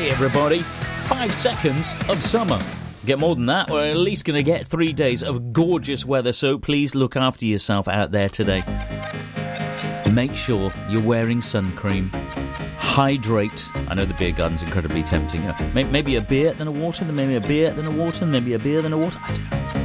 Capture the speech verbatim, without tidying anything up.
Hey everybody, five seconds of summer. Get more than that, we're at least going to get three days of gorgeous weather, so please look after yourself out there today. Make sure you're wearing sun cream. Hydrate. I know the beer garden's incredibly tempting. Maybe a beer, then a water, then maybe a beer, then a water, then maybe a beer, then a water. I don't know.